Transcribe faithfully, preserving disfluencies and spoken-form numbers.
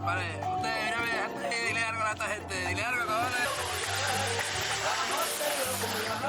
Vale, usted, mírame, dile algo a esta gente, dile algo,